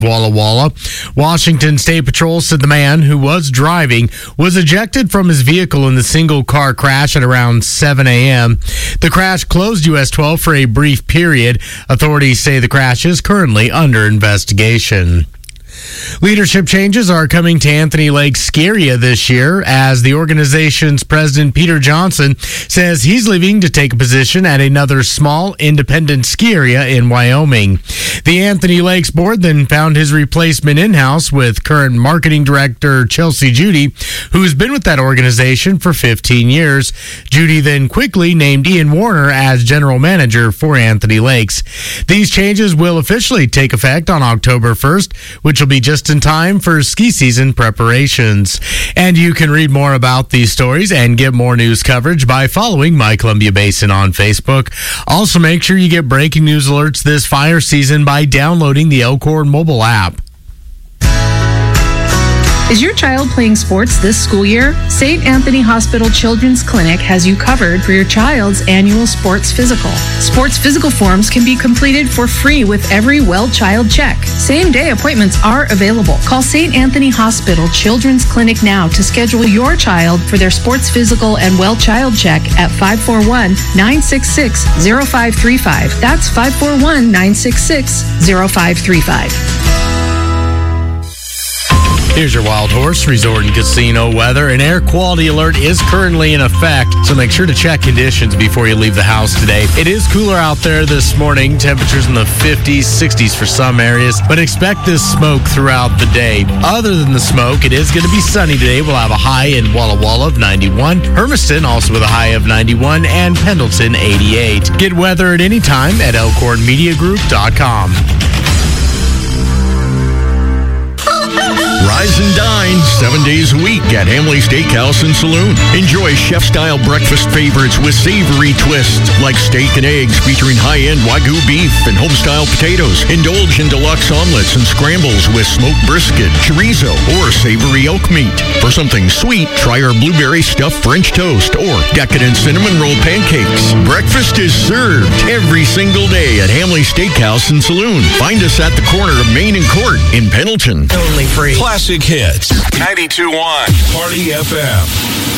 Walla Walla. Washington State Patrol said the man who was driving was ejected from his vehicle in the single-car crash at around 7 a.m. The crash closed US 12 for a brief period. Authorities say the crash is currently under investigation. Leadership changes are coming to Anthony Lake Ski Area this year as the organization's president, Peter Johnson, says he's leaving to take a position at another small independent ski area in Wyoming. The Anthony Lakes board then found his replacement in-house with current marketing director Chelsea Judy, who's been with that organization for 15 years. Judy then quickly named Ian Warner as general manager for Anthony Lakes. These changes will officially take effect on October 1st, which will be just in time for ski season preparations. And you can read more about these stories and get more news coverage by following My Columbia Basin on Facebook. Also, make sure you get breaking news alerts this fire season by downloading the Elkhorn mobile app. Is your child playing sports this school year? St. Anthony Hospital Children's Clinic has you covered for your child's annual sports physical. Sports physical forms can be completed for free with every well-child check. Same-day appointments are available. Call St. Anthony Hospital Children's Clinic now to schedule your child for their sports physical and well-child check at 541-966-0535. That's 541-966-0535. Here's your Wild Horse Resort and Casino weather. An air quality alert is currently in effect, so make sure to check conditions before you leave the house today. It is cooler out there this morning, temperatures in the 50s, 60s for some areas, but expect this smoke throughout the day. Other than the smoke, it is going to be sunny today. We'll have a high in Walla Walla of 91, Hermiston also with a high of 91, and Pendleton 88. Get weather at any time at elkhornmediagroup.com. Rise and dine 7 days a week at Hamley Steakhouse and Saloon. Enjoy chef-style breakfast favorites with savory twists like steak and eggs featuring high-end Wagyu beef and home-style potatoes. Indulge in deluxe omelets and scrambles with smoked brisket, chorizo, or savory elk meat. For something sweet, try our blueberry stuffed French toast or decadent cinnamon roll pancakes. Breakfast is served every single day at Hamley Steakhouse and Saloon. Find us at the corner of Main and Court in Pendleton. Totally free. Classic hits. 92.1 Party FM.